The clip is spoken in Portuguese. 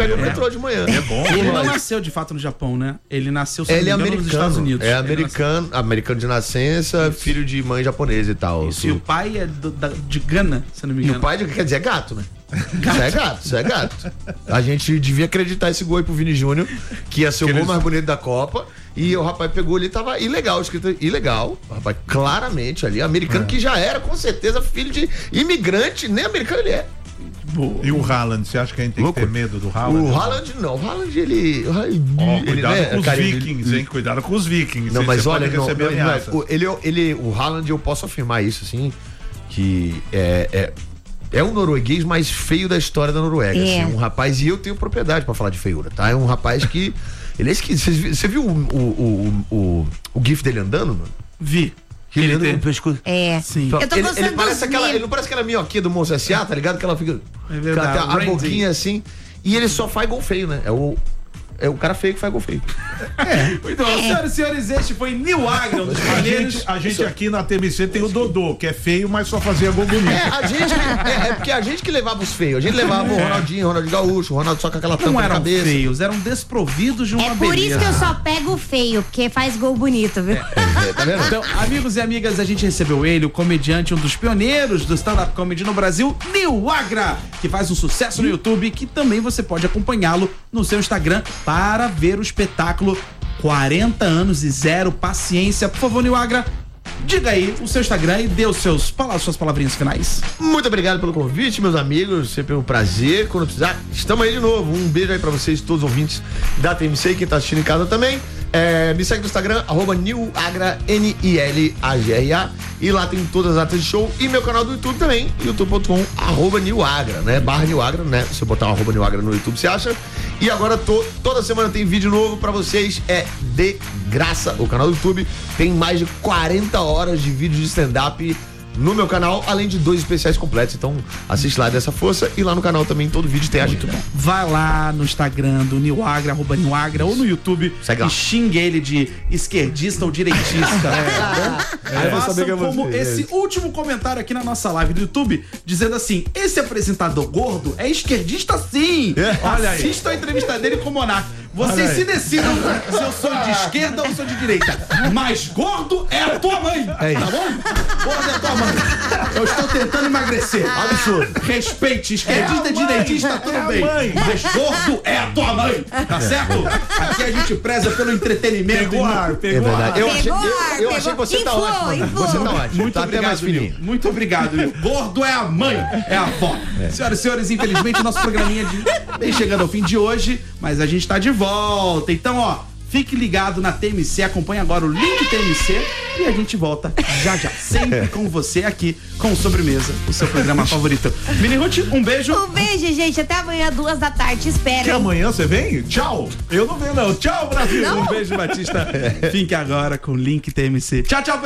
pega o metrô de manhã. É bom. Ele não nasceu de fato no Japão, né? Ele nasceu, se não me engano, nos Estados Unidos. É americano de nascença, filho de mãe japonesa e tal. Isso, e o pai é de Gana, se não me engano. E o pai, quer dizer, é gato, né? Isso é gato. A gente devia acreditar esse gol aí pro Vini Júnior, que ia ser o gol mais bonito da Copa. E o rapaz pegou ali, tava ilegal, escrito ilegal. O rapaz, claramente ali, americano, que já era, com certeza, filho de imigrante, nem americano ele é. Boa. E o Haaland, você acha que a gente tem que ter medo do Haaland? O Haaland não, o Haaland ele cuidado né, com os vikings, hein? Cuidado com os vikings. Não, mas olha, o Haaland, eu posso afirmar isso, assim, que é um norueguês mais feio da história da Noruega. Assim, um rapaz, e eu tenho propriedade pra falar de feiura, tá? É um rapaz que. Ele é esquisito. Você viu o GIF dele andando, mano? Vi. Ele anda com o pescoço. Sim. Eu tô ele parece ele não parece aquela minhoquinha do Monstro S.A., tá ligado? Que ela fica. É verdade. A boquinha assim. E ele só faz gol feio, né? É o cara feio que faz gol feio. Então, senhoras e senhores, este foi Nil Agra, um dos primeiros. A gente aqui na TMC tem o Dodô, que é feio, mas só fazia gol bonito. Porque a gente que levava os feios. A gente levava o Ronaldinho Gaúcho, o Ronaldo só com aquela tampa na cabeça. Não eram feios, eram desprovidos de uma beleza. É por isso que eu só pego o feio, porque faz gol bonito, viu? Tá vendo? Então, amigos e amigas, a gente recebeu ele, o comediante, um dos pioneiros do stand-up comedy no Brasil, Nil Agra, que faz um sucesso no YouTube, que também você pode acompanhá-lo no seu Instagram para ver o espetáculo 40 anos e zero paciência. Por favor, Nil Agra, diga aí o seu Instagram e dê suas palavrinhas finais. Muito obrigado pelo convite, meus amigos. Sempre um prazer. Quando precisar, estamos aí de novo. Um beijo aí pra vocês, todos os ouvintes da TMC, quem tá assistindo em casa também. Me segue no Instagram, @nilagra, Nilagra. E lá tem todas as artes de show. E meu canal do YouTube também, youtube.com/nilagra, né? /nilagra, né? Se você botar @nilagra no YouTube, você acha. E agora toda semana tem vídeo novo pra vocês. É de graça. O canal do YouTube tem mais de 40 horas de vídeo de stand-up no meu canal, além de 2 especiais completos. Então, assiste lá, dessa força. E lá no canal também, todo vídeo tem a gente. Vai lá no Instagram do Nil Agra, @nilagra, ou no YouTube e xingue ele de esquerdista ou direitista. Faça como esse último comentário aqui na nossa live do YouTube, dizendo assim: esse apresentador gordo é esquerdista sim. Olha aí. Assista a entrevista dele com o Monark. Vocês se decidam se eu sou de esquerda ou sou de direita. Mas gordo é a tua mãe. Tá bom? Gordo é a tua mãe. Eu estou tentando emagrecer. Absurdo. Respeite, esquerdista, direitista, tudo bem. Mas gordo é a tua mãe. Tá certo? Aqui a gente preza pelo entretenimento. Pegou ar. Eu achei que você tá ótimo. Você tá ótimo. Muito obrigado, Nil. Muito obrigado, Nil. Gordo é a mãe, é a avó. Senhoras e senhores, infelizmente, nosso programinha vem chegando ao fim de hoje, mas a gente tá de volta. Então, fique ligado na TMC, acompanhe agora o link TMC e a gente volta já. Sempre com você aqui com Sobremesa, o seu programa favorito. Mini Ruth, um beijo. Um beijo, gente. Até amanhã, 14h. Espera. Que amanhã você vem? Tchau. Eu não venho, não. Tchau, Brasil. Um beijo, Batista. Fique agora com o link TMC. Tchau, pessoal.